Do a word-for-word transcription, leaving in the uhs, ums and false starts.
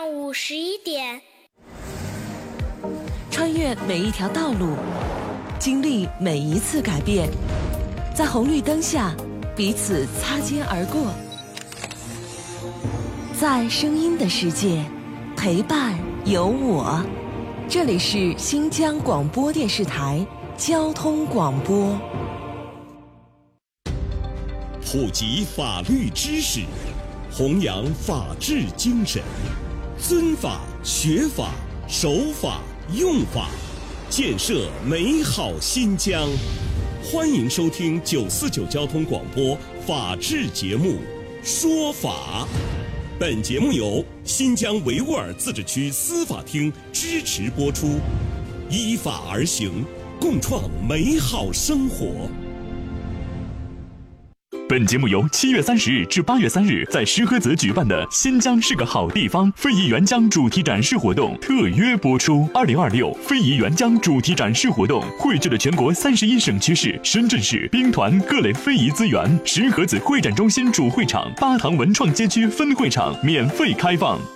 上午十一点。 穿越每一条道路，经历每一次改变，在红绿灯下彼此擦肩而过，在声音的世界陪伴有我。这里是新疆广播电视台交通广播。 普及法律知识，弘扬法治精神，尊法、学法、守法、用法，建设美好新疆。欢迎收听九四九交通广播法治节目《说法》。本节目由新疆维吾尔自治区司法厅支持播出，依法而行，共创美好生活。 本节目由七月三十日至八月三日在石河子举办的“新疆是个好地方”非遗援疆主题展示活动特约播出。二零二六非遗援疆主题展示活动汇聚了全国三十一省区市、深圳市兵团各类非遗资源。石河子会展中心主会场、巴塘文创街区分会场免费开放。